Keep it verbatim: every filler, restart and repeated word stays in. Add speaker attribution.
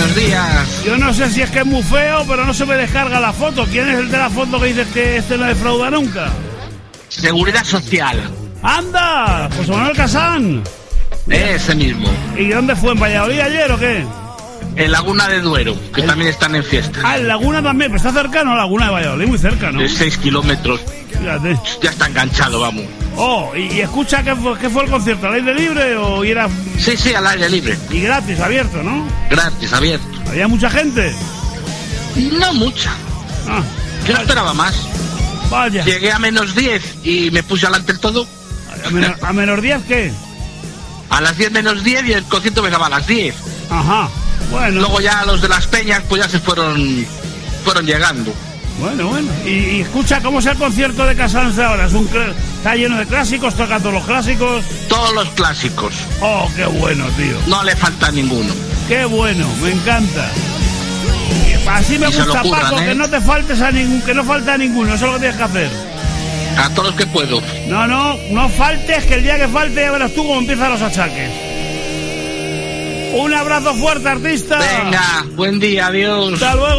Speaker 1: buenos días.
Speaker 2: Yo no sé si es que es muy feo, pero no se me descarga la foto. ¿Quién es el de la foto que dices que este no defrauda nunca?
Speaker 1: Seguridad Social.
Speaker 2: ¡Anda! José Manuel Casán.
Speaker 1: Ese mismo.
Speaker 2: ¿Y dónde fue? ¿En Valladolid ayer o qué?
Speaker 1: En Laguna de Duero, que
Speaker 2: el...
Speaker 1: también están en fiesta.
Speaker 2: Ah, en Laguna también, pero está cercano a Laguna de Valladolid, muy cerca, ¿no?
Speaker 1: De seis kilómetros.
Speaker 2: Fíjate.
Speaker 1: Ya está enganchado, vamos.
Speaker 2: Oh, y, y escucha, ¿qué fue, ¿qué fue el concierto? ¿Al aire libre o y era...?
Speaker 1: Sí, sí, al aire libre.
Speaker 2: Y gratis, abierto, ¿no?
Speaker 1: Gratis, abierto.
Speaker 2: ¿Había mucha gente?
Speaker 1: No mucha.
Speaker 2: Ah,
Speaker 1: Yo no esperaba más.
Speaker 2: Vaya.
Speaker 1: Llegué a menos diez y me puse delante del todo.
Speaker 2: ¿A menos, a menos diez qué?
Speaker 1: A las diez menos diez y el concierto empezaba a las diez.
Speaker 2: Ajá, bueno.
Speaker 1: Luego ya los de las peñas pues ya se fueron fueron llegando.
Speaker 2: Bueno, bueno. Y, y escucha, ¿cómo es el concierto de Casals de ahora? ¿Es un cl- ¿Está lleno de clásicos? ¿Toca todos los clásicos?
Speaker 1: Todos los clásicos.
Speaker 2: Oh, qué bueno, tío.
Speaker 1: No le falta ninguno.
Speaker 2: Qué bueno, me encanta. Así me
Speaker 1: Y se
Speaker 2: gusta,
Speaker 1: lo curran,
Speaker 2: Paco,
Speaker 1: ¿eh?
Speaker 2: que no te faltes a ningún, que no falta a ninguno, eso es lo que tienes que hacer.
Speaker 1: A todos los que puedo.
Speaker 2: No, no, no faltes, que el día que falte ya verás tú cómo empiezan los achaques. Un abrazo fuerte, artista.
Speaker 1: Venga, buen día, adiós.
Speaker 2: Hasta luego.